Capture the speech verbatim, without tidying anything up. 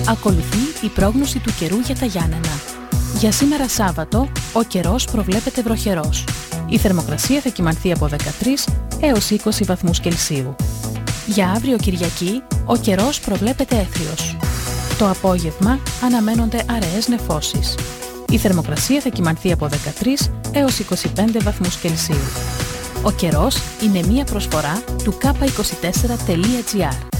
Ακολουθεί η πρόγνωση του καιρού για τα Γιάννενα. Για σήμερα Σάββατο, ο καιρός προβλέπεται βροχερός. Η θερμοκρασία θα κυμανθεί από δεκατρείς έως είκοσι βαθμούς Κελσίου. Για αύριο Κυριακή, ο καιρός προβλέπεται έθριος. Το απόγευμα αναμένονται αραιές νεφώσεις. Η θερμοκρασία θα κυμανθεί από δεκατρείς έως είκοσι πέντε βαθμούς Κελσίου. Ο καιρός είναι μία προσφορά του κάπα είκοσι τέσσερα τελεία τζι άρ.